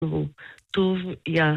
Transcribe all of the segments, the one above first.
הוא טוביה.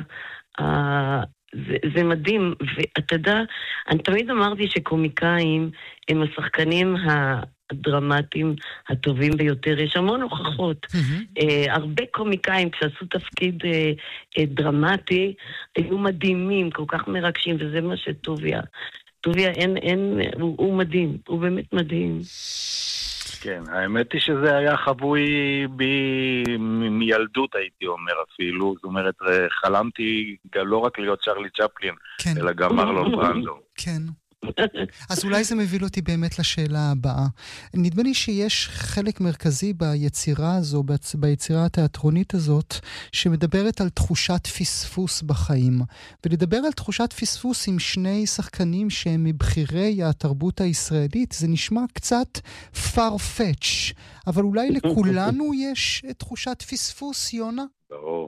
זה מדהים, ואתה יודע, אני תמיד אמרתי שקומיקאים הם השחקנים הדרמטיים הטובים ביותר. יש המון הוכחות. הרבה קומיקאים כשעשו תפקיד דרמטי היו מדהימים, כל כך מרגשים, וזה מה שטוביה. טוביה הוא מדהים, הוא באמת מדהים. כן, האמת היא שזה היה חבוי מילדות, הייתי אומר אפילו. זאת אומרת, חלמתי לא רק להיות צ'רלי צ'פלין, כן. אלא גם מרלון ברנדו. כן. אז אולי זה מביא אותי באמת לשאלה הבאה. נדמה לי שיש חלק מרכזי ביצירה הזו, ביצירה התיאטרונית הזאת, שמדברת על תחושת פספוס בחיים. ולדבר על תחושת פספוס עם שני שחקנים שהם מבחירי התרבות הישראלית, זה נשמע קצת farfetch. אבל אולי לכולנו יש תחושת פספוס, יונה? ברור.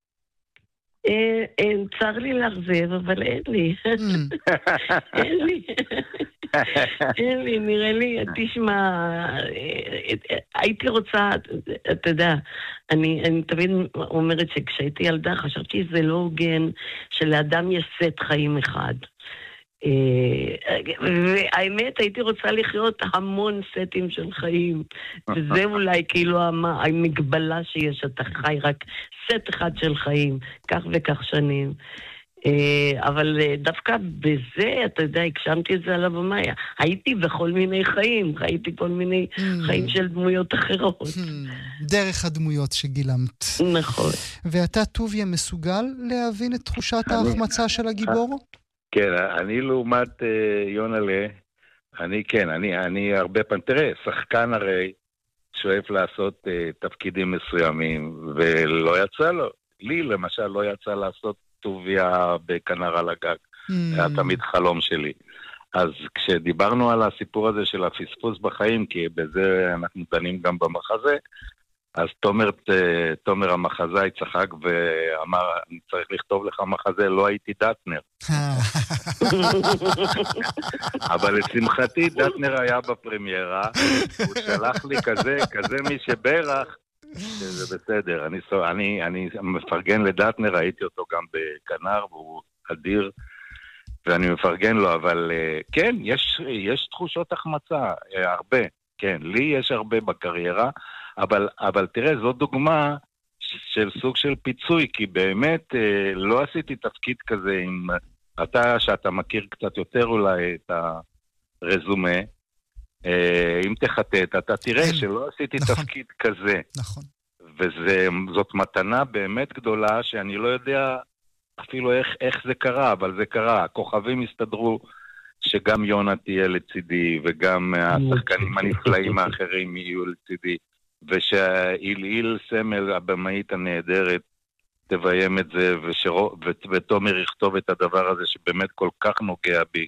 צר לי לאכזב, אבל אין לי. אין לי, נראה לי, תשמע, הייתי רוצה, אתה יודע, אני תמיד אומרת שכשהייתי ילדה חשבתי שזה לא הוגן שלאדם יש סט חיים אחד. והאמת הייתי רוצה לחיות המון סטים של חיים, וזה אולי כאילו המגבלה שיש, אתה חי רק סט אחד של חיים, כך וכך שנים. אבל דווקא בזה, אתה יודע, הקשמתי את זה על הבמה, הייתי בכל מיני חיים, הייתי כל מיני חיים של דמויות אחרות. דרך הדמויות שגילמת. נכון. ואתה, טוביה, מסוגל להבין את תחושת ההחמצה של הגיבור? כן, אני לעומת יונלה, אני הרבה פעמים, תראה, שחקן הרי שואף לעשות תפקידים מסוימים, ולא יצא לו. לי למשל לא יצא לעשות טוביה בכנר על הגג. היה תמיד חלום שלי. אז כשדיברנו על הסיפור הזה של הפספוס בחיים, כי בזה אנחנו דנים גם במחזה, אז תומר המחזאי צחק ואמר, אני צריך לכתוב לך מחזה, לא הייתי דטנר. אבל לשמחתי דטנר היה בפרמיירה, הוא שלח לי כזה מי שברך, שזה בסדר. אני מפרגן לדטנר, ראיתי אותו גם בכנר, והוא אדיר, ואני מפרגן לו, אבל כן, יש תחושות החמצה, הרבה. כן, לי יש הרבה בקריירה, אבל תראה, זו דוגמה של סוג של פיצוי, כי באמת לא עשיתי תפקיד כזה עם שאתה מכיר קצת יותר אולי את הרזומה, אם תחטט, אתה תראה שלא עשיתי תפקיד כזה. נכון. וזאת מתנה באמת גדולה, שאני לא יודע אפילו איך זה קרה, אבל זה קרה. הכוכבים הסתדרו שגם יונה תהיה לצידי, וגם השחקנים הנפלאים האחרים יהיו לצידי, ושהיל סמל, הבמאית הנהדרת, תביים את זה, ותומר יכתוב את הדבר הזה שבאמת כל כך נוגע בי.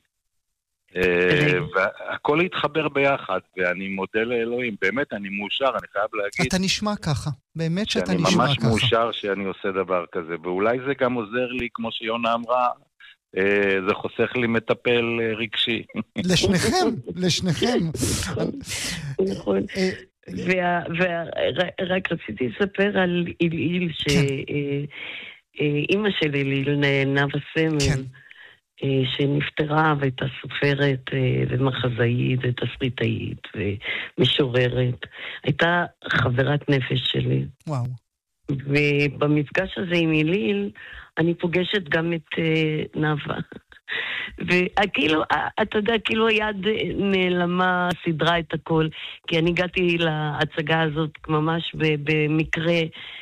והכל יתחבר ביחד, ואני מודה לאלוהים, באמת אני מאושר, אני חייב להגיד. אתה נשמע ככה, באמת שאתה נשמע ככה. שאני ממש מאושר שאני עושה דבר כזה, ואולי זה גם עוזר לי, כמו שיונה אמרה, זה חוסך לי מטפל רגשי. לשניכם. נכון. ורק רציתי לספר על איליל, שאימא של איליל, נאווה סמל, שנפטרה והייתה סופרת ומחזאית ותסריטאית ומשוררת. הייתה חברת נפש שלי. וואו. ובמפגש הזה עם איליל, אני פוגשת גם את נאווה. וכאילו, אתה יודע, כאילו היד נעלמה, סדרה את הכל, כי אני הגעתי להצגה הזאת ממש במקרה,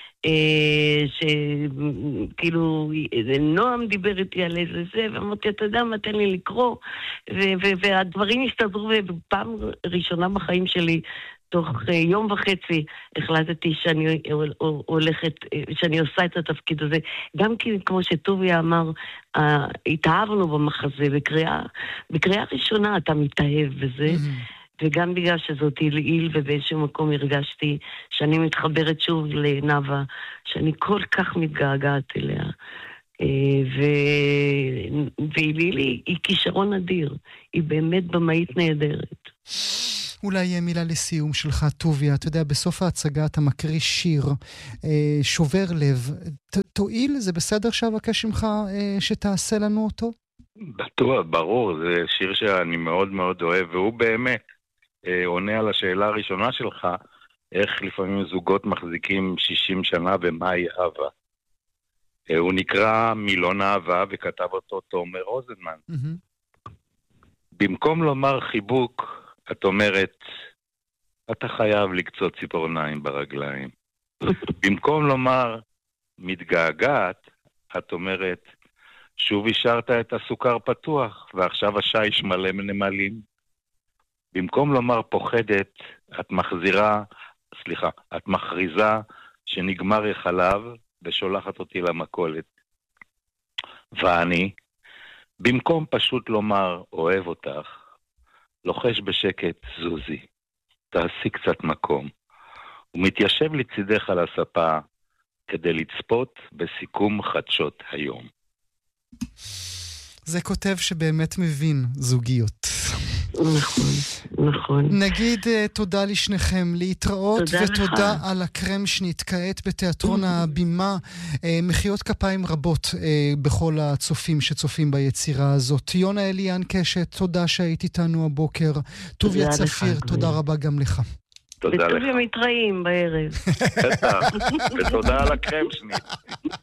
שכאילו נועם דיבר איתי על איזה זה, ואמרתי, אתה יודע מה, תן לי לקרוא, והדברים הסתדרו, ובפעם ראשונה בחיים שלי, תוך יום וחצי החלטתי שאני הולכת, שאני עושה את התפקיד הזה. גם כי, כמו שטוביה אמר, התאהבנו במחזה, בקריאה ראשונה אתה מתאהב בזה, וגם בגלל שזאת איליל, ובאיזשהו מקום הרגשתי שאני מתחברת שוב לנאווה, שאני כל כך מתגעגעת אליה. ואיליל היא כישרון אדיר, היא באמת במאית נהדרת. אולי מילה לסיום שלך, טוביה. אתה יודע, בסוף ההצגה אתה מקריא שיר שובר לב. תועיל, זה בסדר שאבקש ממך שתעשה לנו אותו? בטוח, ברור, זה שיר שאני מאוד מאוד אוהב, והוא באמת עונה על השאלה הראשונה שלך, איך לפעמים זוגות מחזיקים 60 שנה ומהי אהבה. הוא נקרא מילון אהבה וכתב אותו תומר רוזנמן. במקום לומר חיבוק, את אומרת, אתה חייב לקצות ציפורניים ברגליים. במקום לומר מתגעגעת, את אומרת, שוב השארת את הסוכר פתוח, ועכשיו השיש מלא מנמלים. במקום לומר פוחדת, את מכריזה שנגמר החלב, ושולחת אותי למכולת. ואני, במקום פשוט לומר אוהב אותך, לוחש בשקט זוזי, תעשי קצת מקום, ומתיישב לצידך על הספה, כדי לצפות בסיכום חדשות היום. זה כותב שבאמת מבין זוגיות. נכון, נכון. נגיד תודה לשניכם, להתראות, ותודה על הקרמשנית, כעת בתיאטרון הבימה, מחיאות כפיים רבות בכל הצופים שצופים ביצירה הזאת. יונה אליאן קשת, תודה שהיית איתנו הבוקר. טוביה צפיר, תודה רבה גם לך. תודה לך. וטוביה מתראים בערב. ותודה על הקרמשנית.